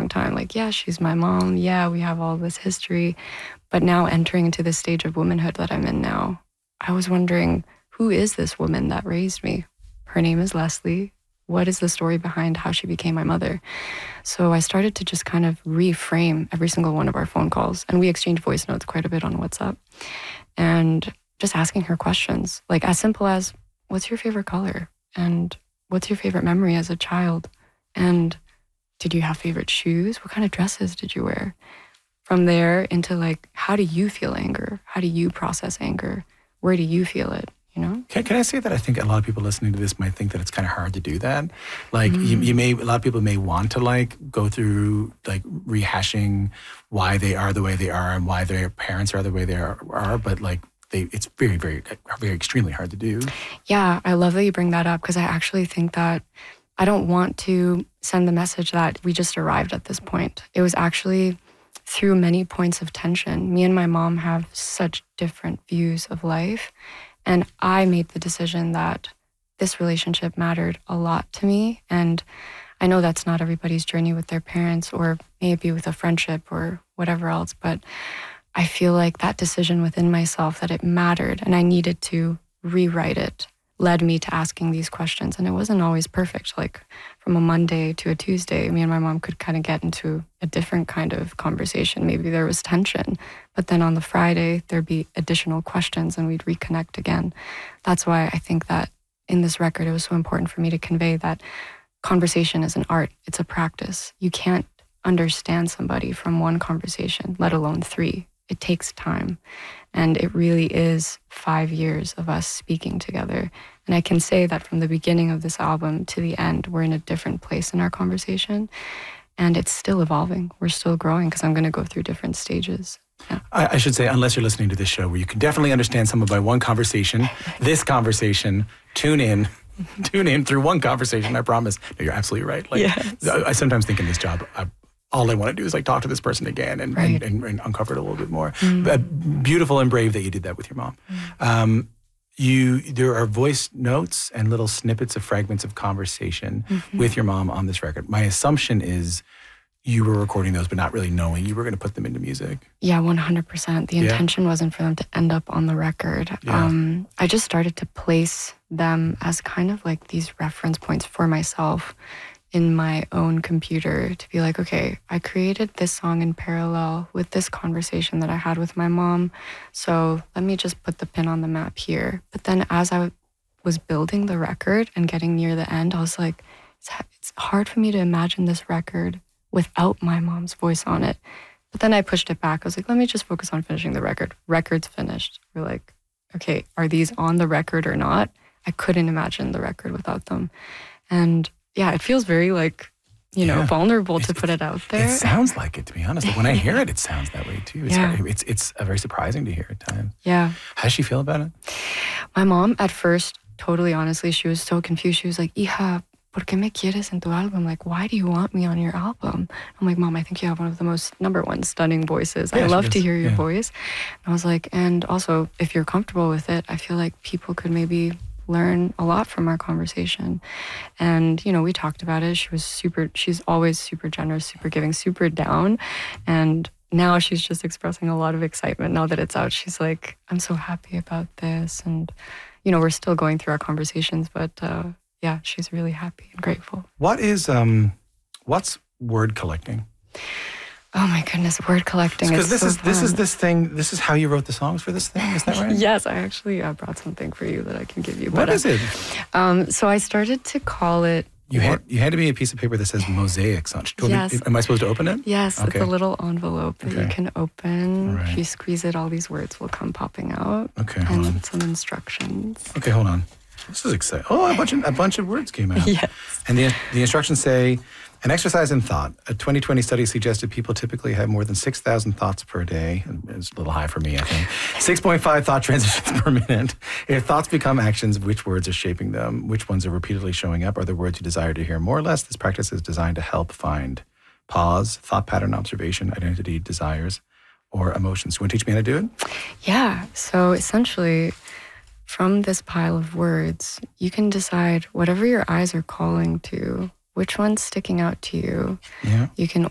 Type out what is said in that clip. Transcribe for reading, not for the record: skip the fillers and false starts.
long time. Like, yeah, she's my mom. Yeah, we have all this history. But now entering into this stage of womanhood that I'm in now, I was wondering, who is this woman that raised me? Her name is Leslie. What is the story behind how she became my mother? So I started to just kind of reframe every single one of our phone calls. And we exchanged voice notes quite a bit on WhatsApp. And just asking her questions, like as simple as, what's your favorite color? And what's your favorite memory as a child? And did you have favorite shoes? What kind of dresses did you wear? From there into like, how do you feel anger? How do you process anger? Where do you feel it? You know? Can I say that I think a lot of people listening to this might think that it's kind of hard to do that? Like a lot of people may want to like go through like rehashing why they are the way they are and why their parents are the way they are, but like it's very, very, very extremely hard to do. Yeah, I love that you bring that up because I actually think that I don't want to send the message that we just arrived at this point. It was actually through many points of tension. Me and my mom have such different views of life. And I made the decision that this relationship mattered a lot to me. And I know that's not everybody's journey with their parents or maybe with a friendship or whatever else, but I feel like that decision within myself that it mattered and I needed to rewrite it led me to asking these questions. And it wasn't always perfect. Like from a Monday to a Tuesday, me and my mom could kind of get into a different kind of conversation. Maybe there was tension, but then on the Friday, there'd be additional questions and we'd reconnect again. That's why I think that in this record, it was so important for me to convey that conversation is an art. It's a practice. You can't understand somebody from one conversation, let alone 3. It takes time. And it really is 5 years of us speaking together. And I can say that from the beginning of this album to the end, we're in a different place in our conversation. And it's still evolving. We're still growing because I'm going to go through different stages. Yeah. I should say, unless you're listening to this show where you can definitely understand someone by one conversation, this conversation, tune in through one conversation, I promise. No, you're absolutely right. Like, yes. I sometimes think in this job, all I want to do is like talk to this person again and uncover it a little bit more. Beautiful and brave that you did that with your mom. There are voice notes and little snippets of fragments of conversation with your mom on this record. My assumption is you were recording those, but not really knowing you were going to put them into music. Yeah, 100%. The intention wasn't for them to end up on the record. Yeah. I just started to place them as kind of like these reference points for myself in my own computer to be like, okay, I created this song in parallel with this conversation that I had with my mom. So let me just put the pin on the map here. But then as I was building the record and getting near the end, I was like, it's hard for me to imagine this record without my mom's voice on it. But then I pushed it back. I was like, let me just focus on finishing the record. Record's finished. We're like, okay, are these on the record or not? I couldn't imagine the record without them. And yeah, it feels very like, vulnerable to put it out there. It sounds like it, to be honest. When I hear it, it sounds that way too. It's very surprising to hear at times. Yeah. How does she feel about it? My mom, at first, totally honestly, she was so confused. She was like, hija, ¿por qué me quieres en tu álbum? Like, why do you want me on your album? I'm like, Mom, I think you have one of the most #1 stunning voices. Yeah, I love to hear your voice. And I was like, and also, if you're comfortable with it, I feel like people could maybe learn a lot from our conversation. And, we talked about it. She's always super generous, super giving, super down. And now she's just expressing a lot of excitement now that it's out. She's like, I'm so happy about this. And, we're still going through our conversations, but she's really happy and grateful. What's word collecting? Oh my goodness, word collecting. Because this is how you wrote the songs for this thing, is that right? Yes, I actually brought something for you that I can give you. What is it? So I started to call it. You handed me a piece of paper that says mosaics on it. Yes. Am I supposed to open it? Yes, okay. It's a little envelope that you can open. Right. If you squeeze it, all these words will come popping out. Okay, hold on. And some instructions. Okay, hold on. This is exciting. Oh, a bunch of words came out. Yes. And the instructions say, an exercise in thought. A 2020 study suggested people typically have more than 6,000 thoughts per day. It's a little high for me, I think. 6.5 thought transitions per minute. If thoughts become actions, which words are shaping them? Which ones are repeatedly showing up? Are the words you desire to hear more or less? This practice is designed to help find pause, thought pattern observation, identity, desires, or emotions. You want to teach me how to do it? Yeah. So essentially, from this pile of words, you can decide whatever your eyes are calling to, which one's sticking out to you. Yeah. You can